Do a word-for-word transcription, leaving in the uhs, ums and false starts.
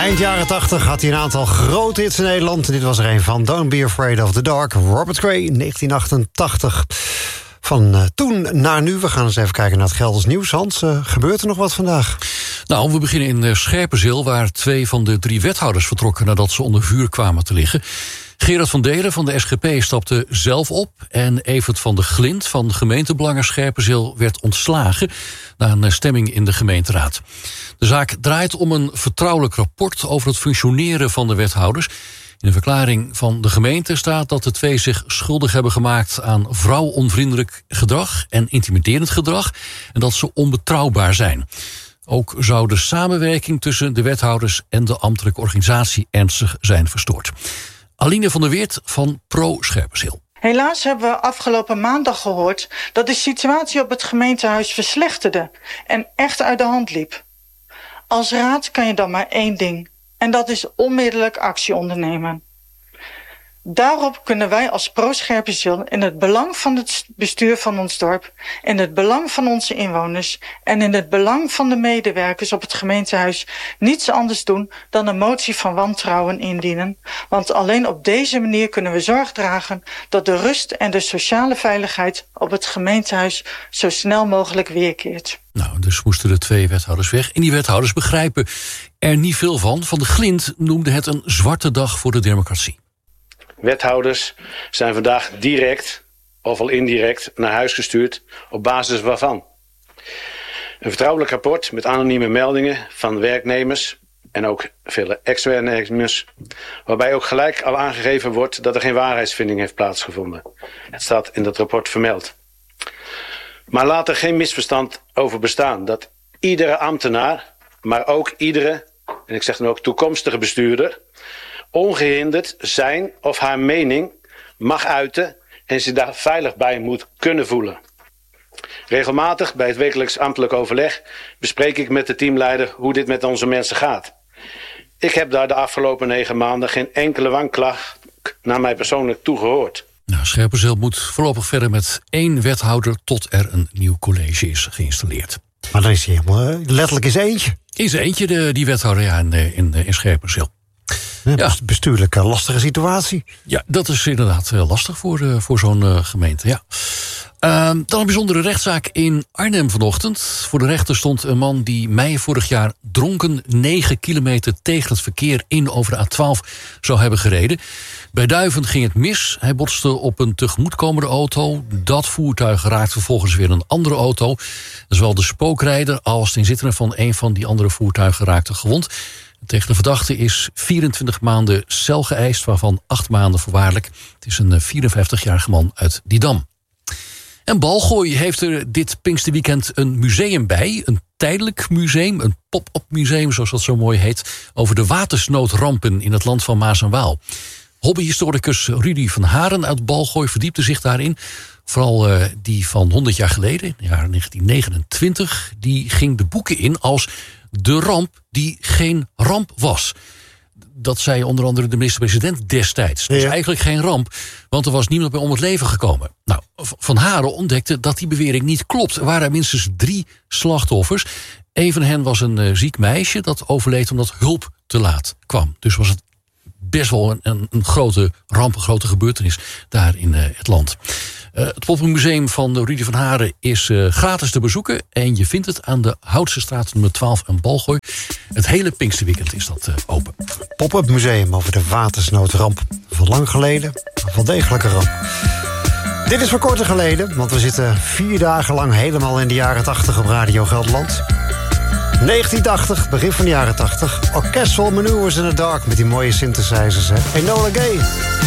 Eind jaren tachtig had hij een aantal grote hits in Nederland. Dit was er een van. Don't Be Afraid of the Dark. Robert Cray, negentien achtentachtig. Van uh, toen naar nu. We gaan eens even kijken naar het Gelders nieuws. Hans, uh, gebeurt er nog wat vandaag? Nou, we beginnen in uh, Scherpenzeel, waar twee van de drie wethouders vertrokken nadat ze onder vuur kwamen te liggen. Gerard van Delen van de S G P stapte zelf op en Evert van de Glint van de gemeentebelangen Scherpenzeel werd ontslagen na een stemming in de gemeenteraad. De zaak draait om een vertrouwelijk rapport over het functioneren van de wethouders. In een verklaring van de gemeente staat dat de twee zich schuldig hebben gemaakt aan vrouwonvriendelijk gedrag en intimiderend gedrag en dat ze onbetrouwbaar zijn. Ook zou de samenwerking tussen de wethouders en de ambtelijke organisatie ernstig zijn verstoord. Aline van der Weert van Pro Scherpenzeel. Helaas hebben we afgelopen maandag gehoord dat de situatie op het gemeentehuis verslechterde en echt uit de hand liep. Als raad kan je dan maar één ding, en dat is onmiddellijk actie ondernemen. Daarop kunnen wij als Pro Scherpenzeel in het belang van het bestuur van ons dorp, in het belang van onze inwoners en in het belang van de medewerkers op het gemeentehuis niets anders doen dan een motie van wantrouwen indienen. Want alleen op deze manier kunnen we zorg dragen dat de rust en de sociale veiligheid op het gemeentehuis zo snel mogelijk weerkeert. Nou, dus moesten de twee wethouders weg. En die wethouders begrijpen er niet veel van. Van de Glint noemde het een zwarte dag voor de democratie. Wethouders zijn vandaag direct, of al indirect, naar huis gestuurd op basis waarvan. Een vertrouwelijk rapport met anonieme meldingen van werknemers en ook vele ex-werknemers, waarbij ook gelijk al aangegeven wordt dat er geen waarheidsvinding heeft plaatsgevonden. Het staat in dat rapport vermeld. Maar laat er geen misverstand over bestaan dat iedere ambtenaar, maar ook iedere, en ik zeg dan ook toekomstige bestuurder, ongehinderd zijn of haar mening mag uiten en zich daar veilig bij moet kunnen voelen. Regelmatig bij het wekelijks ambtelijk overleg bespreek ik met de teamleider hoe dit met onze mensen gaat. Ik heb daar de afgelopen negen maanden geen enkele wanklacht naar mij persoonlijk toegehoord. Nou, Scherpenzeel moet voorlopig verder met één wethouder tot er een nieuw college is geïnstalleerd. Maar dan is hij helemaal letterlijk eens eentje. Is eentje, de, die wethouder, ja, in, in, in Scherpenzeel. Ja, ja. Bestuurlijk uh, lastige situatie. Ja, dat is inderdaad uh, lastig voor, uh, voor zo'n uh, gemeente, ja. Uh, dan een bijzondere rechtszaak in Arnhem vanochtend. Voor de rechter stond een man die mei vorig jaar dronken negen kilometer tegen het verkeer in over de A twaalf zou hebben gereden. Bij Duiven ging het mis. Hij botste op een tegemoetkomende auto. Dat voertuig raakte vervolgens weer een andere auto. Zowel de spookrijder als de inzittenden van een van die andere voertuigen raakten gewond. Tegen de verdachte is vierentwintig maanden cel geëist, waarvan acht maanden voorwaardelijk. Het is een vierenvijftigjarige man uit Didam. En Balgoy heeft er dit Pinksterweekend een museum bij. Een tijdelijk museum, een pop-up museum, zoals dat zo mooi heet, over de watersnoodrampen in het land van Maas en Waal. Hobbyhistoricus Rudy van Haren uit Balgoy verdiepte zich daarin. Vooral uh, die van honderd jaar geleden, in het jaar negentien negenentwintig... die ging de boeken in als de ramp die geen ramp was. Dat zei onder andere de minister-president destijds. Het was ja. eigenlijk geen ramp, want er was niemand bij om het leven gekomen. Nou, Van Haren ontdekte dat die bewering niet klopt. Er waren minstens drie slachtoffers. Een van hen was een uh, ziek meisje dat overleed omdat hulp te laat kwam. Dus was het best wel een, een, een grote ramp, een grote gebeurtenis daar in uh, het land. Uh, het Poppenmuseum van Rudy van Haren is uh, gratis te bezoeken. En je vindt het aan de Houtsestraat nummer twaalf in Balgoy. Het hele Pinksterweekend is dat uh, open. Pop-up museum over de watersnoodramp. Van lang geleden, maar van degelijke ramp. Dit is voor korter geleden, want we zitten vier dagen lang helemaal in de jaren tachtig op Radio Gelderland. negentien tachtig, begin van de jaren tachtig. Orchestral Maneuvers in the Dark met die mooie synthesizers, hè. Enola Gay.